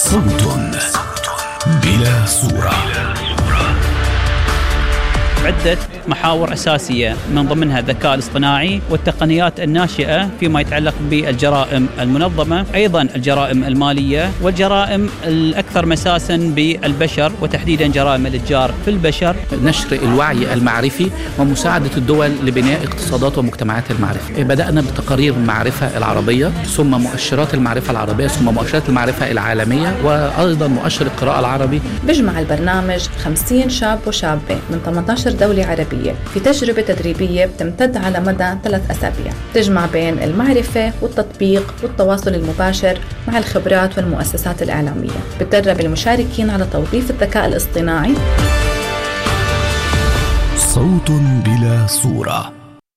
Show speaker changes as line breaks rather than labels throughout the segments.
صوت بلا صورة.
عدة محاور أساسية من ضمنها الذكاء الاصطناعي والتقنيات الناشئة فيما يتعلق بالجرائم المنظمة، أيضا الجرائم المالية والجرائم الأكثر مساسا بالبشر وتحديدا جرائم الإتجار في البشر.
نشر الوعي المعرفي ومساعدة الدول لبناء اقتصادات ومجتمعات المعرفة. بدأنا بتقارير المعرفة العربية، ثم مؤشرات المعرفة العربية، ثم مؤشرات المعرفة العالمية، وأيضا مؤشر القراءة العربي.
بيجمع البرنامج 50 شاب وشابة من 18 دولة عربية في تجربة تدريبية بتمتد على مدى 3 أسابيع، تجمع بين المعرفة والتطبيق والتواصل المباشر مع الخبرات والمؤسسات الإعلامية. بتدرب المشاركين على توظيف الذكاء الاصطناعي.
صوت بلا صورة.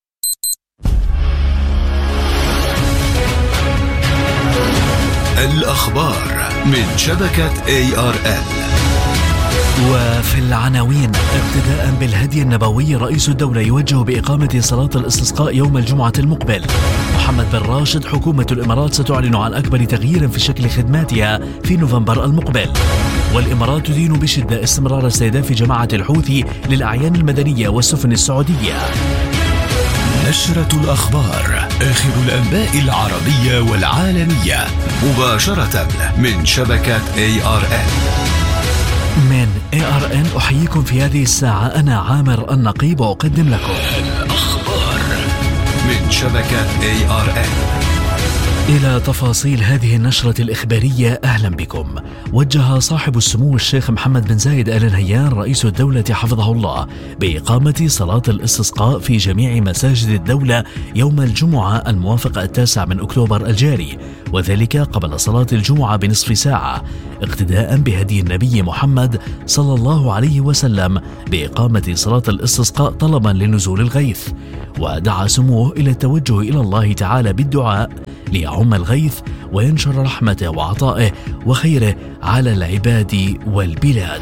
الأخبار من شبكة ARN.
وفي العناوين: ابتداء بالهدي النبوي، رئيس الدولة يوجه بإقامة صلاة الاستسقاء يوم الجمعة المقبل. محمد بن راشد: حكومة الإمارات ستعلن عن أكبر تغيير في شكل خدماتها في نوفمبر المقبل. والإمارات تدين بشدة استمرار استهداف جماعة الحوثي للأعيان المدنية والسفن السعودية.
نشرة الأخبار، آخر الأنباء العربية والعالمية، مباشرة من شبكة ARN.
من ARN أحييكم في هذه الساعة، أنا عامر النقيب، وأقدم لكم
الأخبار من شبكة ARN.
إلى تفاصيل هذه النشرة الإخبارية، أهلا بكم. وجه صاحب السمو الشيخ محمد بن زايد آل نهيان رئيس الدولة حفظه الله بإقامة صلاة الاستسقاء في جميع مساجد الدولة يوم الجمعة الموافق 9 من أكتوبر الجاري، وذلك قبل صلاة الجمعة بنصف ساعة، اقتداء بهدي النبي محمد صلى الله عليه وسلم بإقامة صلاة الاستسقاء طلبا لنزول الغيث. ودعا سموه إلى التوجه إلى الله تعالى بالدعاء ليعم الغيث وينشر رحمته وعطائه وخيره على العباد والبلاد.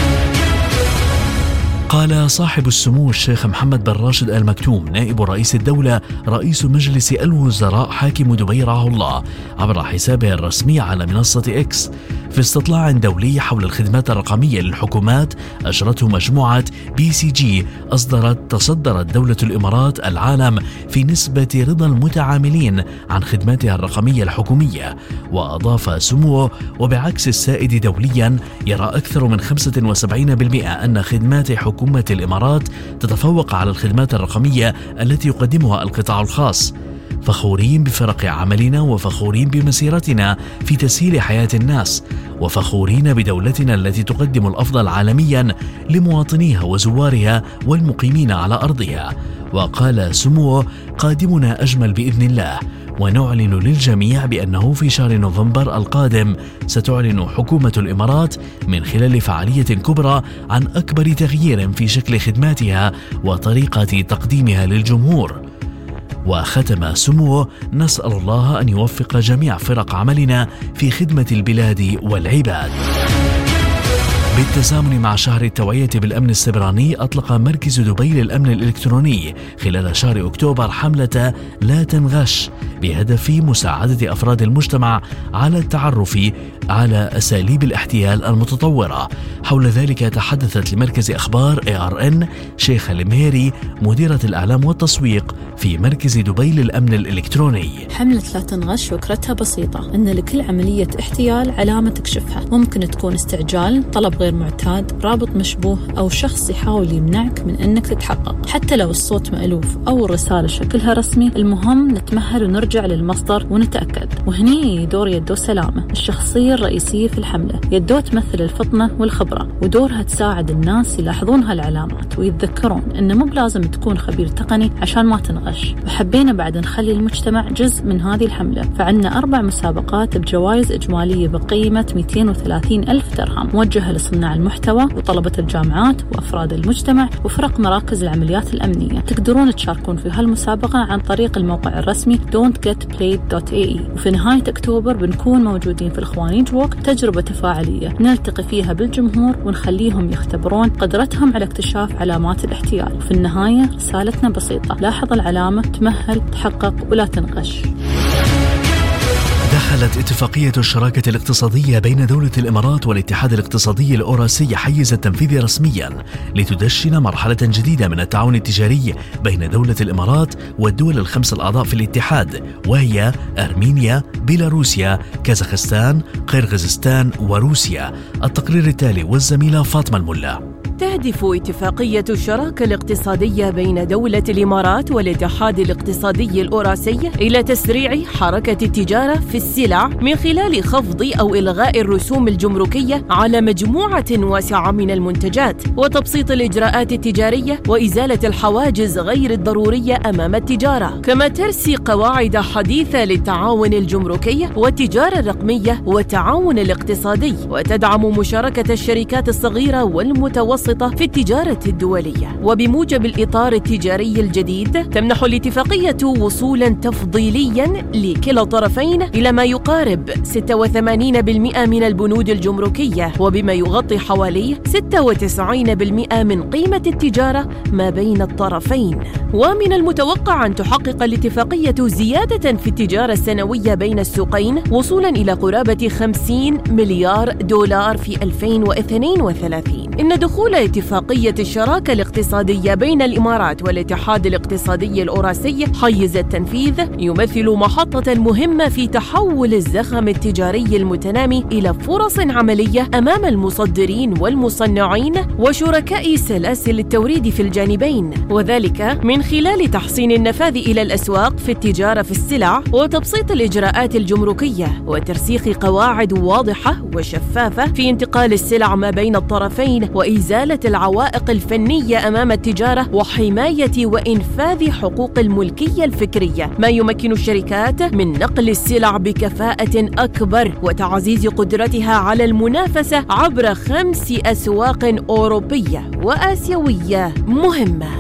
قال صاحب السمو الشيخ محمد بن راشد آل مكتوم نائب رئيس الدولة رئيس مجلس الوزراء حاكم دبي رعاه الله عبر حسابه الرسمي على منصة إكس في استطلاع دولي حول الخدمات الرقمية للحكومات أجرته مجموعة BCG تصدرت دولة الإمارات العالم في نسبة رضا المتعاملين عن خدماتها الرقمية الحكومية. وأضاف سموه: وبعكس السائد دوليا، يرى أكثر من 75% أن خدمات حكومة الإمارات تتفوق على الخدمات الرقمية التي يقدمها القطاع الخاص. فخورين بفرق عملنا، وفخورين بمسيرتنا في تسهيل حياة الناس، وفخورين بدولتنا التي تقدم الأفضل عالميا لمواطنيها وزوارها والمقيمين على أرضها. وقال سموه: قادمنا أجمل بإذن الله، ونعلن للجميع بأنه في شهر نوفمبر القادم ستعلن حكومة الإمارات من خلال فعالية كبرى عن أكبر تغيير في شكل خدماتها وطريقة تقديمها للجمهور. وختم سموه: نسأل الله أن يوفق جميع فرق عملنا في خدمة البلاد والعباد. بالتزامن مع شهر التوعية بالأمن السيبراني، أطلق مركز دبي للأمن الإلكتروني خلال شهر أكتوبر حملة لا تنغش بهدف مساعدة أفراد المجتمع على التعرف على أساليب الاحتيال المتطورة. حول ذلك تحدثت لمركز أخبار ARN شيخة المهيري مديرة الإعلام والتسويق في مركز دبي للأمن الإلكتروني.
حملة لا تنغش فكرتها بسيطة، أن لكل عملية احتيال علامة تكشفها. ممكن تكون استعجال، طلب غير معتاد، رابط مشبوه، أو شخص يحاول يمنعك من أنك تتحقق. حتى لو الصوت مألوف أو الرسالة شكلها رسمي، المهم نتمهل ونرجع للمصدر ونتأكد. وهني دور يدو سلامة، الشخصية الرئيسية في الحملة. يدو تمثل الفطنة والخبرة، ودورها تساعد الناس يلاحظون هالعلامات ويتذكرون أنه مو بلازم تكون خبير تقني عشان ما تنغش. وحبينا بعد نخلي المجتمع جزء من هذه الحملة، فعندنا 4 مسابقات بجوائز إجمالية بقيمة 230,000 درهم موجهة لصناع المحتوى وطلبة الجامعات وأفراد المجتمع وفرق مراكز العمليات الأمنية. تقدرون تشاركون في هالمسابقة عن طريق الموقع الرسمي don'tgetplayed.ae. وفي نهاية أكتوبر بنكون موجودين في الخوانيج ووك، تجربة تفاعلية نلتقي فيها بالجمهور ونخليهم يختبرون قدرتهم على اكتشاف علامات الاحتيال. وفي النهاية رسالتنا بسيطة: لاحظ العلامة، تمهل، تحقق، ولا تنغش.
دخلت اتفاقية الشراكة الاقتصادية بين دولة الإمارات والاتحاد الاقتصادي الأوراسي حيز التنفيذ رسميا لتدشن مرحلة جديدة من التعاون التجاري بين دولة الإمارات والدول الخمس الأعضاء في الاتحاد، وهي أرمينيا، بيلاروسيا، كازاخستان، قرغيزستان وروسيا. التقرير التالي والزميلة فاطمة الملا.
تهدف اتفاقية الشراكة الاقتصادية بين دولة الإمارات والاتحاد الاقتصادي الأوراسي إلى تسريع حركة التجارة في السلع من خلال خفض أو إلغاء الرسوم الجمركية على مجموعة واسعة من المنتجات، وتبسيط الإجراءات التجارية وإزالة الحواجز غير الضرورية أمام التجارة، كما ترسي قواعد حديثة للتعاون الجمركي والتجارة الرقمية والتعاون الاقتصادي، وتدعم مشاركة الشركات الصغيرة والمتوسطة في التجارة الدولية. وبموجب الإطار التجاري الجديد تمنح الاتفاقية وصولاً تفضيلياً لكلا الطرفين إلى ما يقارب 86% من البنود الجمركية، وبما يغطي حوالي 96% من قيمة التجارة ما بين الطرفين. ومن المتوقع أن تحقق الاتفاقية زيادة في التجارة السنوية بين السوقين وصولاً إلى قرابة 50 مليار دولار في 2032. إن دخول اتفاقية الشراكة الاقتصادية بين الإمارات والاتحاد الاقتصادي الأوراسي حيز التنفيذ يمثل محطة مهمة في تحول الزخم التجاري المتنامي إلى فرص عملية أمام المصدرين والمصنعين وشركاء سلاسل التوريد في الجانبين، وذلك من خلال تحسين النفاذ إلى الأسواق في التجارة في السلع وتبسيط الإجراءات الجمركية وترسيخ قواعد واضحة وشفافة في انتقال السلع ما بين الطرفين وإزالة العوائق الفنية أمام التجارة وحماية وإنفاذ حقوق الملكية الفكرية، ما يمكن الشركات من نقل السلع بكفاءة أكبر وتعزيز قدرتها على المنافسة عبر 5 أسواق أوروبية وآسيوية مهمة.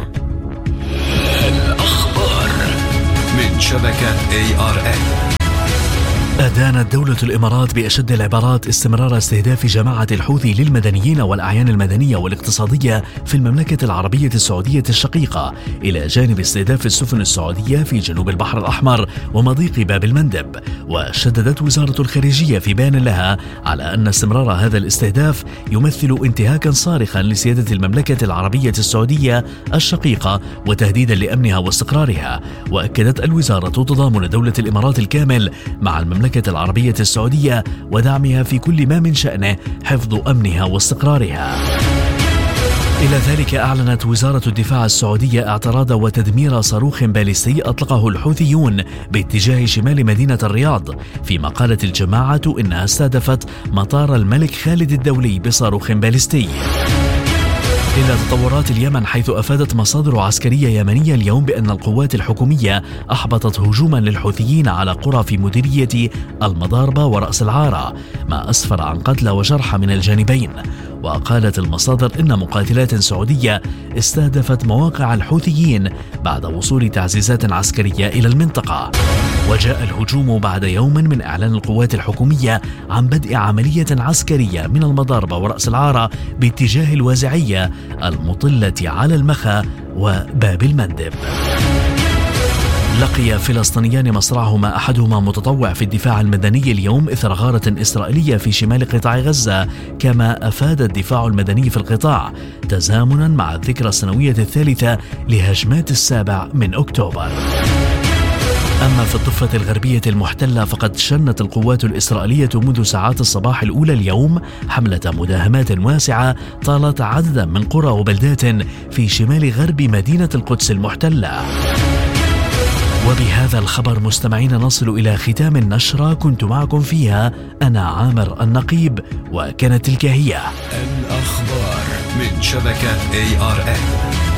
الأخبار من شبكة ARN.
أدانت دولة الإمارات بأشد العبارات استمرار استهداف جماعة الحوثي للمدنيين والأعيان المدنية والاقتصادية في المملكة العربية السعودية الشقيقة، إلى جانب استهداف السفن السعودية في جنوب البحر الأحمر ومضيق باب المندب. وشددت وزارة الخارجية في بيان لها على أن استمرار هذا الاستهداف يمثل انتهاكا صارخا لسيادة المملكة العربية السعودية الشقيقة وتهديدا لأمنها واستقرارها. وأكدت الوزارة تضامن دولة الإمارات الكامل مع المملكة العربية السعودية ودعمها في كل ما من شأنه حفظ أمنها واستقرارها. إلى ذلك أعلنت وزارة الدفاع السعودية اعتراض وتدمير صاروخ باليستي أطلقه الحوثيون باتجاه شمال مدينة الرياض، فيما قالت الجماعة إنها استهدفت مطار الملك خالد الدولي بصاروخ باليستي. إلى تطورات اليمن، حيث أفادت مصادر عسكرية يمنية اليوم بأن القوات الحكومية أحبطت هجوما للحوثيين على قرى في مديرية المضاربة ورأس العارة، ما أسفر عن قتلى وجرحى من الجانبين. وقالت المصادر إن مقاتلات سعودية استهدفت مواقع الحوثيين بعد وصول تعزيزات عسكرية إلى المنطقة. وجاء الهجوم بعد يوم من إعلان القوات الحكومية عن بدء عملية عسكرية من المضاربة ورأس العارة باتجاه الوازعية المطلة على المخا وباب المندب. لقي فلسطينيان مصرعهما أحدهما متطوع في الدفاع المدني اليوم إثر غارة إسرائيلية في شمال قطاع غزة، كما أفاد الدفاع المدني في القطاع تزامنا مع الذكرى السنوية الثالثة لهجمات 7 أكتوبر. أما في الضفة الغربية المحتلة، فقد شنت القوات الإسرائيلية منذ ساعات الصباح الأولى اليوم حملة مداهمات واسعة طالت عددا من قرى وبلدات في شمال غرب مدينة القدس المحتلة. وبهذا الخبر مستمعين نصل إلى ختام النشرة، كنت معكم فيها أنا عامر النقيب، وكانت تلك هي
الأخبار من شبكة ARN.